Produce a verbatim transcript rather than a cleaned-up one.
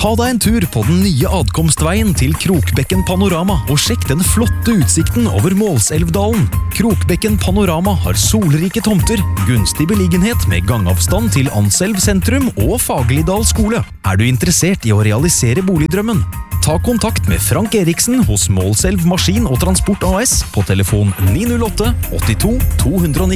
Ta deg en tur på den nye adkomstveien til Krokbekken Panorama og sjekk den flotte utsikten over Målselvdalen. Krokbekken Panorama har solrike tomter, gunstig beliggenhet med gangavstand til Anselv sentrum og Fagerlidal skole. Er du interessert i å realisere boligdrømmen? Ta kontakt med Frank Eriksen hos Målselv Maskin og Transport A S på telefon ni null åtte åttito to ni.